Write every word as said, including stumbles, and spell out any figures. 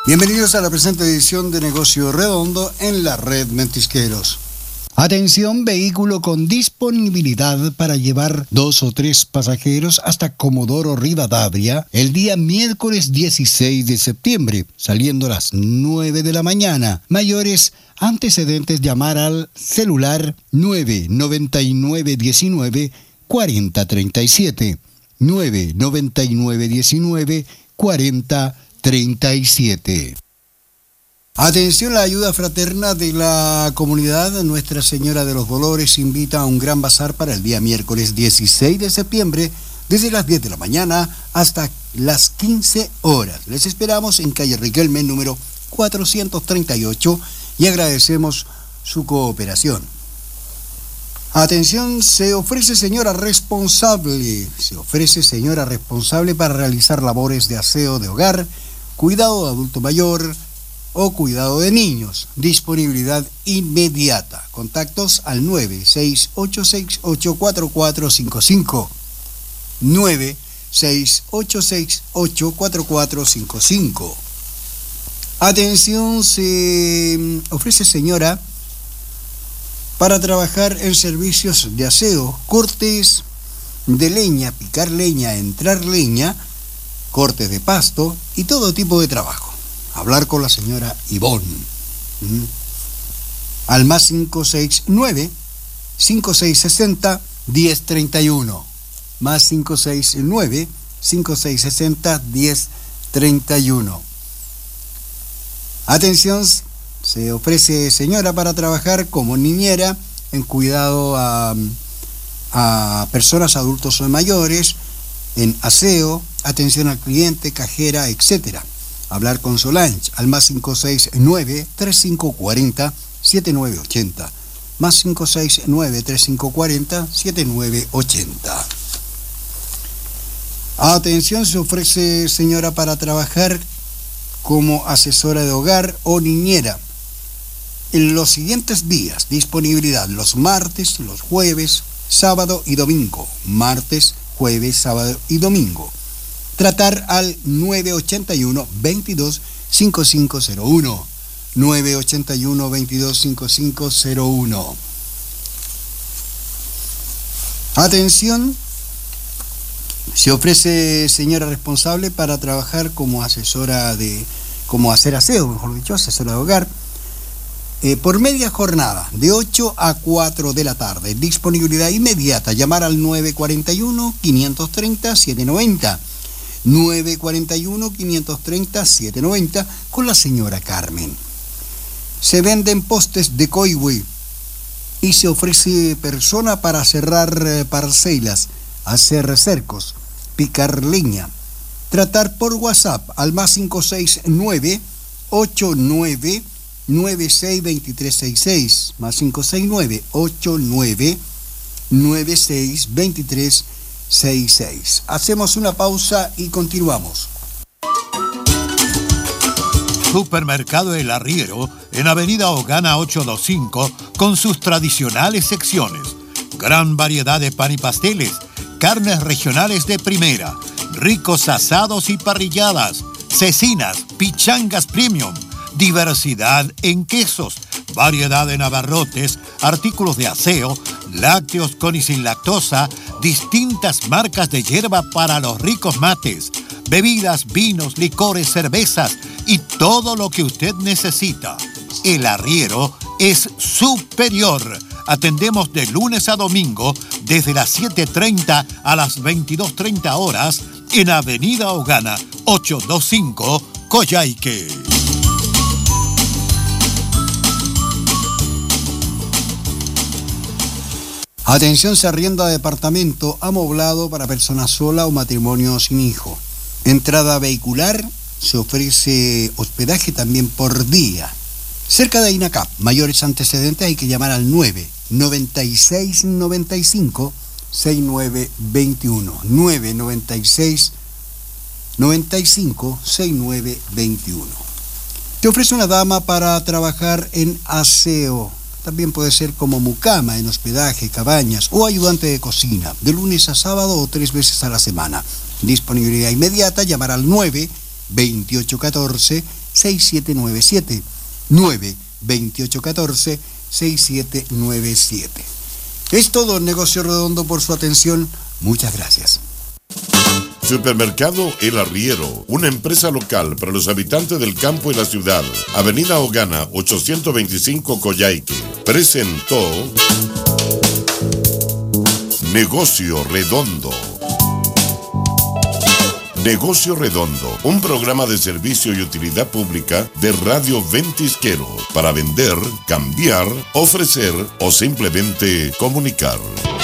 Bienvenidos a la presente edición de Negocio Redondo en la red Mentisqueros. Atención, vehículo con disponibilidad para llevar dos o tres pasajeros hasta Comodoro Rivadavia el día miércoles dieciséis de septiembre, saliendo a las nueve de la mañana. Mayores antecedentes, llamar al celular nueve noventa y nueve diecinueve cuarenta treinta y siete. nueve noventa y nueve diecinueve cuarenta treinta y siete. Atención, la ayuda fraterna de la comunidad Nuestra Señora de los Dolores invita a un gran bazar para el día miércoles dieciséis de septiembre desde las diez de la mañana hasta las quince horas. Les esperamos en calle Riquelme número cuatrocientos treinta y ocho y agradecemos su cooperación. Atención, se ofrece señora responsable, se ofrece señora responsable para realizar labores de aseo de hogar, cuidado de adulto mayor o cuidado de niños. Disponibilidad inmediata. Contactos al nueve seis ocho seis ocho cuatro cuatro cinco cinco. nueve seis ocho seis ocho cuatro cuatro cinco cinco. Atención, se ofrece señora para trabajar en servicios de aseo, cortes de leña, picar leña, entrar leña, cortes de pasto y todo tipo de trabajo. Hablar con la señora Ivonne. ¿Mm? Al más cinco seis nueve, cinco seis seis cero, diez treinta y uno. Más cinco seis nueve, cinco seis seis cero, diez treinta y uno. Atención, se ofrece señora para trabajar como niñera en cuidado a, a personas adultos o mayores, en aseo, atención al cliente, cajera, etcétera. Hablar con Solange al más cinco seis nueve, tres cinco cuatro cero, siete nueve ocho cero. Más cinco seis nueve, tres cinco cuatro cero, siete nueve ocho cero. Atención, se ofrece señora para trabajar como asesora de hogar o niñera en los siguientes días. Disponibilidad los martes, los jueves, sábado y domingo. Martes, jueves, sábado y domingo. Tratar al nueve ocho uno, veintidós, cincuenta y cinco cero uno. nueve ocho uno, veintidós, cincuenta y cinco cero uno. Atención, se ofrece señora responsable para trabajar como asesora de, como hacer aseo, mejor dicho, asesora de hogar, eh, por media jornada, de ocho a cuatro de la tarde. Disponibilidad inmediata. Llamar al nueve cuatro uno, cinco tres cero, siete nueve cero. nueve cuatro uno, cinco tres cero, siete nueve cero con la señora Carmen. Se venden postes de coihue y se ofrece persona para cerrar parcelas, hacer cercos, picar leña. Tratar por WhatsApp al más cinco seis nueve, ocho nueve nueve seis, dos tres seis seis. Más cinco seis nueve, ocho nueve nueve seis, dos tres seis seis. Hacemos una pausa y continuamos. Supermercado El Arriero en Avenida Ogana ochocientos veinticinco con sus tradicionales secciones. Gran variedad de pan y pasteles, carnes regionales de primera, ricos asados y parrilladas, cecinas, pichangas premium, diversidad en quesos, variedad en abarrotes, artículos de aseo, lácteos con y sin lactosa, distintas marcas de hierba para los ricos mates, bebidas, vinos, licores, cervezas y todo lo que usted necesita. El Arriero es superior. Atendemos de lunes a domingo desde las siete treinta a las veintidós treinta horas en Avenida Ogana ochocientos veinticinco, Coyhaique. Atención, se arrienda departamento amoblado para persona sola o matrimonio sin hijo. Entrada vehicular, se ofrece hospedaje también por día. Cerca de INACAP, mayores antecedentes hay que llamar al nueve noventa y seis noventa y cinco sesenta y nueve veintiuno. nueve noventa y seis noventa y cinco sesenta y nueve veintiuno. Te ofrece una dama para trabajar en aseo. También puede ser como mucama en hospedaje, cabañas o ayudante de cocina, de lunes a sábado o tres veces a la semana. Disponibilidad inmediata, llamar al nueve veintiocho catorce seis siete nueve siete, nueve dos ocho uno cuatro, seis siete nueve siete. Es todo, Negocio Redondo, por su atención. Muchas gracias. Supermercado El Arriero, una empresa local para los habitantes del campo y la ciudad. Avenida Ogana, ochocientos veinticinco, Coyhaique. Presentó Negocio Redondo. Negocio Redondo, un programa de servicio y utilidad pública de Radio Ventisquero para vender, cambiar, ofrecer o simplemente comunicar.